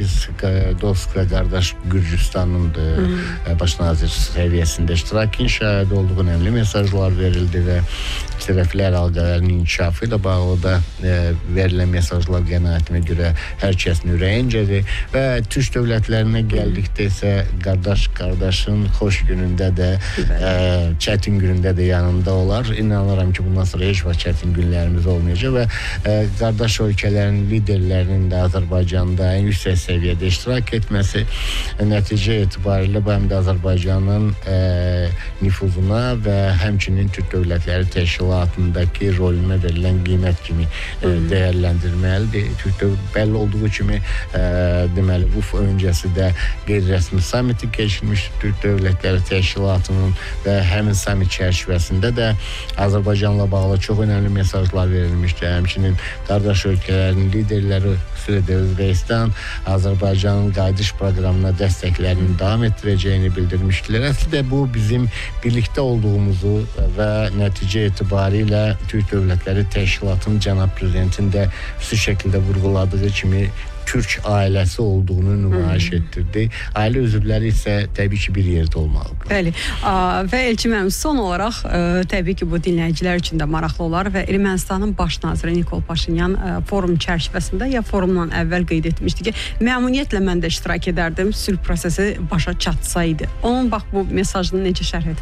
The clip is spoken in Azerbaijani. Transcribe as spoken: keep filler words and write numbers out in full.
aziz dost ve kardeş Gürcistan'ın da baş nazir seviyesinde iştirakin şahidi olduğu önemli mesajlar verildi ve taraflar algılarının inkişafıyla bağlı da e, verilen mesajlar qənaətimə göre herkesin ürəyincədir ve Türk devletlerine geldikdə ise kardeş kardeşin hoş gününde de e, çetin gününde de yanında olar. İnanıram ki bundan sonra hiç vaxt çetin günlerimiz olmayacak ve e, kardeş ülkelerin liderlerinin de Azerbaycan'da en yüksek seviyede iştirak etmesi e, netice itibariyle bu hem de Azerbaycan'ın e, nüfuzuna ve hemçinin Türk Devletleri Teşkilatı'ndaki rolüne verilen kıymet kimi e, değerlendirmelidir. Türk belli olduğu kimi e, deməli bu öncesi de qeyri-rəsmi samiti geçirmiş Türk Devletleri Teşkilatı'nın ve hemin samit çerçevesinde de Azerbaycan'la bağlı çok önemli mesajlar verilmişti. Hemçinin kardeş ülkelerin liderleri Suriye Özbekistan Azerbaycan'ın qayıdış programına desteklerini devam ettireceğini bildirmiştiler. Aslında bu bizim birlikte olduğumuzu ve netice itibariyle Türk Devletleri Teşkilatı'nın Cenab Prezidentin de şu şekilde vurguladığı kimi Türk ailesi olduğunu nümayiş ettirdi. Aile üzvləri isə təbii ki bir yerdə olmalıdır. Bəli. Və Elçin müəllim, son olaraq təbii ki bu dinləyicilər üçün də maraqlı olar və Ermənistanın baş naziri Nikol Paşinyan forum çərçivəsində ya forumdan əvvəl qeyd etmişdi ki, məmnuniyyətlə mən də iştirak edərdim, sülh prosesi başa çatsaydı. Onun bax bu mesajını necə şərh etmək?